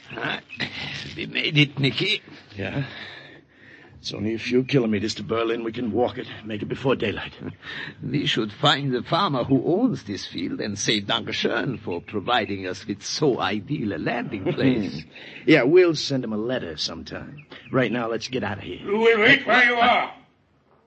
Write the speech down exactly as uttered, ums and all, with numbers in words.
Uh, we made it, Nicky. Yeah? It's only a few kilometers to Berlin. We can walk it, make it before daylight. We should find the farmer who owns this field and say Dankeschön for providing us with so ideal a landing place. Yeah, we'll send him a letter sometime. Right now, let's get out of here. You will wait where you are.